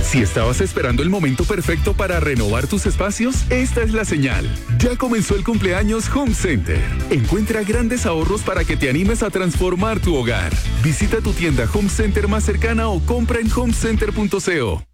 Si estabas esperando el momento perfecto para renovar tus espacios, esta es la señal. Ya comenzó el cumpleaños Home Center. Encuentra grandes ahorros para que te animes a transformar tu hogar. Visita tu tienda Home Center más cercana o compra en homecenter.co.